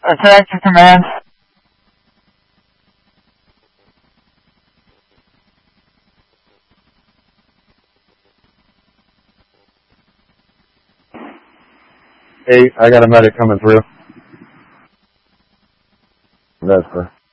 Attack to command. Hey, I got a medic coming through. That's